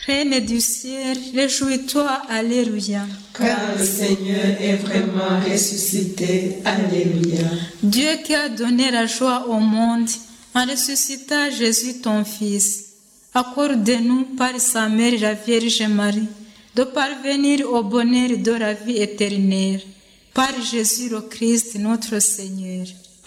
Reine du ciel, réjouis-toi, Alléluia. Car le Seigneur est vraiment ressuscité. Alléluia. Dieu qui a donné la joie au monde en ressuscitant Jésus ton Fils, accorde-nous par sa mère la Vierge Marie de parvenir au bonheur de la vie éternelle. Par Jésus le Christ notre Seigneur.